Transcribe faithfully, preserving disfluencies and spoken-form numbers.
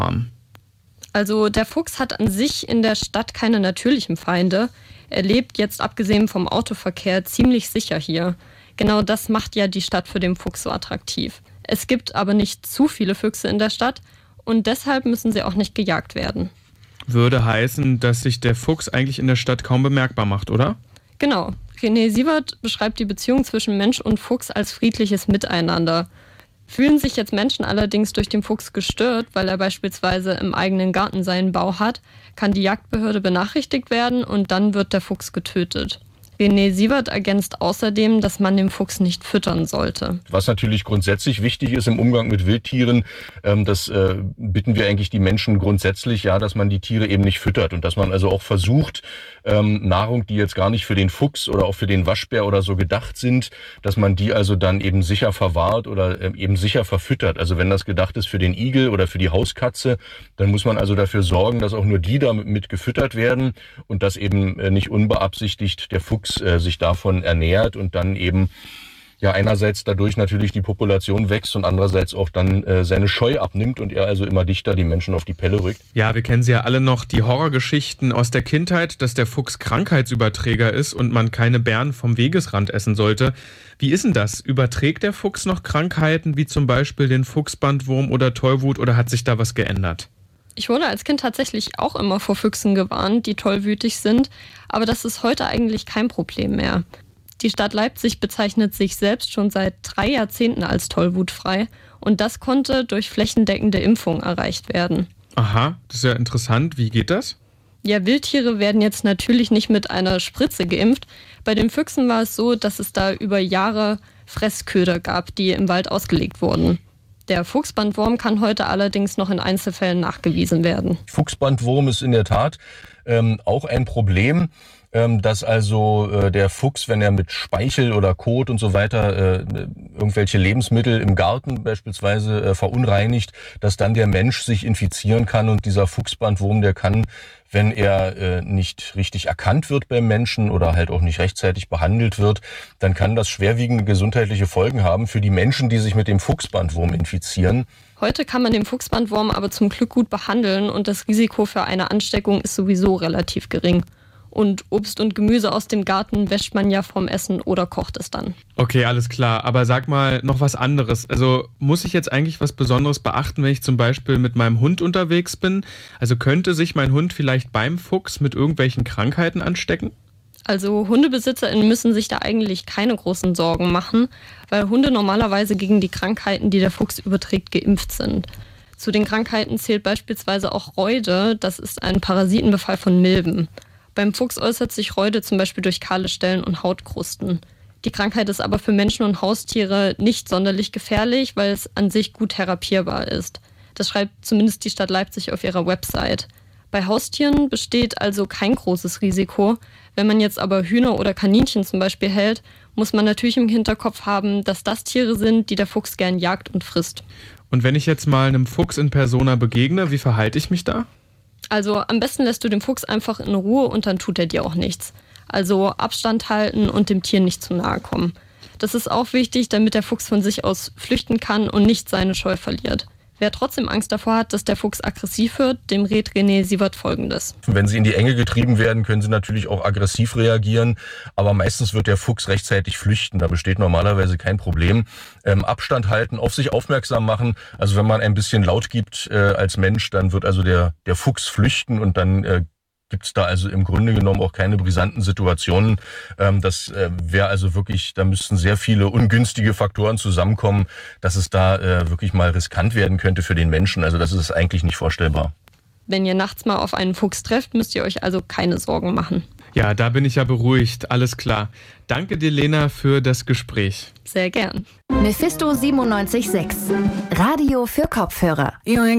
haben? Also der Fuchs hat an sich in der Stadt keine natürlichen Feinde. Er lebt jetzt abgesehen vom Autoverkehr ziemlich sicher hier. Genau das macht ja die Stadt für den Fuchs so attraktiv. Es gibt aber nicht zu viele Füchse in der Stadt und deshalb müssen sie auch nicht gejagt werden. Würde heißen, dass sich der Fuchs eigentlich in der Stadt kaum bemerkbar macht, oder? Genau. René Sievert beschreibt die Beziehung zwischen Mensch und Fuchs als friedliches Miteinander. Fühlen sich jetzt Menschen allerdings durch den Fuchs gestört, weil er beispielsweise im eigenen Garten seinen Bau hat, kann die Jagdbehörde benachrichtigt werden und dann wird der Fuchs getötet. René Sievert ergänzt außerdem, dass man den Fuchs nicht füttern sollte. Was natürlich grundsätzlich wichtig ist im Umgang mit Wildtieren, ähm, das äh, bitten wir eigentlich die Menschen grundsätzlich, ja, dass man die Tiere eben nicht füttert und dass man also auch versucht, ähm, Nahrung, die jetzt gar nicht für den Fuchs oder auch für den Waschbär oder so gedacht sind, dass man die also dann eben sicher verwahrt oder äh, eben sicher verfüttert. Also wenn das gedacht ist für den Igel oder für die Hauskatze, dann muss man also dafür sorgen, dass auch nur die damit mit gefüttert werden und dass eben äh, nicht unbeabsichtigt der Fuchs sich davon ernährt und dann eben ja einerseits dadurch natürlich die Population wächst und andererseits auch dann äh, seine Scheu abnimmt und er also immer dichter die Menschen auf die Pelle rückt. Ja, wir kennen sie ja alle noch, die Horrorgeschichten aus der Kindheit, dass der Fuchs Krankheitsüberträger ist und man keine Beeren vom Wegesrand essen sollte. Wie ist denn das? Überträgt der Fuchs noch Krankheiten wie zum Beispiel den Fuchsbandwurm oder Tollwut oder hat sich da was geändert? Ich wurde als Kind tatsächlich auch immer vor Füchsen gewarnt, die tollwütig sind, aber das ist heute eigentlich kein Problem mehr. Die Stadt Leipzig bezeichnet sich selbst schon seit drei Jahrzehnten als tollwutfrei und das konnte durch flächendeckende Impfung erreicht werden. Aha, das ist ja interessant. Wie geht das? Ja, Wildtiere werden jetzt natürlich nicht mit einer Spritze geimpft. Bei den Füchsen war es so, dass es da über Jahre Fressköder gab, die im Wald ausgelegt wurden. Der Fuchsbandwurm kann heute allerdings noch in Einzelfällen nachgewiesen werden. Fuchsbandwurm ist in der Tat ähm, auch ein Problem, ähm, dass also äh, der Fuchs, wenn er mit Speichel oder Kot und so weiter äh, irgendwelche Lebensmittel im Garten beispielsweise äh, verunreinigt, dass dann der Mensch sich infizieren kann und dieser Fuchsbandwurm, der kann, wenn er äh, nicht richtig erkannt wird beim Menschen oder halt auch nicht rechtzeitig behandelt wird, dann kann das schwerwiegende gesundheitliche Folgen haben für die Menschen, die sich mit dem Fuchsbandwurm infizieren. Heute kann man den Fuchsbandwurm aber zum Glück gut behandeln und das Risiko für eine Ansteckung ist sowieso relativ gering. Und Obst und Gemüse aus dem Garten wäscht man ja vorm Essen oder kocht es dann. Okay, alles klar. Aber sag mal noch was anderes. Also muss ich jetzt eigentlich was Besonderes beachten, wenn ich zum Beispiel mit meinem Hund unterwegs bin? Also könnte sich mein Hund vielleicht beim Fuchs mit irgendwelchen Krankheiten anstecken? Also HundebesitzerInnen müssen sich da eigentlich keine großen Sorgen machen, weil Hunde normalerweise gegen die Krankheiten, die der Fuchs überträgt, geimpft sind. Zu den Krankheiten zählt beispielsweise auch Räude. Das ist ein Parasitenbefall von Milben. Beim Fuchs äußert sich Räude zum Beispiel durch kahle Stellen und Hautkrusten. Die Krankheit ist aber für Menschen und Haustiere nicht sonderlich gefährlich, weil es an sich gut therapierbar ist. Das schreibt zumindest die Stadt Leipzig auf ihrer Website. Bei Haustieren besteht also kein großes Risiko. Wenn man jetzt aber Hühner oder Kaninchen zum Beispiel hält, muss man natürlich im Hinterkopf haben, dass das Tiere sind, die der Fuchs gern jagt und frisst. Und wenn ich jetzt mal einem Fuchs in Persona begegne, wie verhalte ich mich da? Also am besten lässt du den Fuchs einfach in Ruhe und dann tut er dir auch nichts. Also Abstand halten und dem Tier nicht zu nahe kommen. Das ist auch wichtig, damit der Fuchs von sich aus flüchten kann und nicht seine Scheu verliert. Wer trotzdem Angst davor hat, dass der Fuchs aggressiv wird, dem rät René Sievert Folgendes. Wenn sie in die Enge getrieben werden, können sie natürlich auch aggressiv reagieren, aber meistens wird der Fuchs rechtzeitig flüchten, da besteht normalerweise kein Problem. Ähm, Abstand halten, auf sich aufmerksam machen, also wenn man ein bisschen laut gibt äh, als Mensch, dann wird also der, der Fuchs flüchten und dann äh, gibt es da also im Grunde genommen auch keine brisanten Situationen. Ähm, das äh, wäre also wirklich, da müssten sehr viele ungünstige Faktoren zusammenkommen, dass es da äh, wirklich mal riskant werden könnte für den Menschen. Also das ist eigentlich nicht vorstellbar. Wenn ihr nachts mal auf einen Fuchs trefft, müsst ihr euch also keine Sorgen machen. Ja, da bin ich ja beruhigt, alles klar. Danke dir, Lena, für das Gespräch. Sehr gern. Mephisto siebenundneunzig Komma sechs. Radio für Kopfhörer.